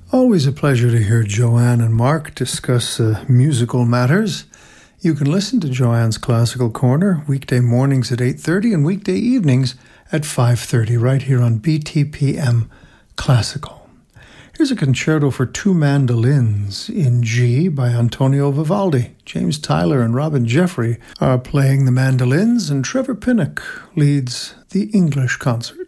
Always a pleasure to hear Joanne and Mark discuss musical matters. You can listen to Joanne's Classical Corner weekday mornings at 8:30 and weekday evenings at 5:30 right here on BTPM Classical. Here's a concerto for two mandolins in G by Antonio Vivaldi. James Tyler and Robin Jeffrey are playing the mandolins, and Trevor Pinnock leads the English concert.